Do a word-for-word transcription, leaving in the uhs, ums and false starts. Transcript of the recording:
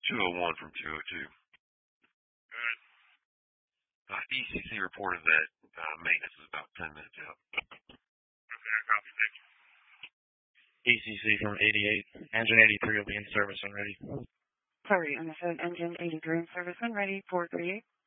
two oh one from two oh two. Good. Uh, E C C reported that uh, maintenance was about ten minutes out. Okay, I copy. Thank you. E C C from eighty-eight. Engine eighty-three will be in service and ready. Sorry, understood. Engine eighty-three in service and ready. four three eight.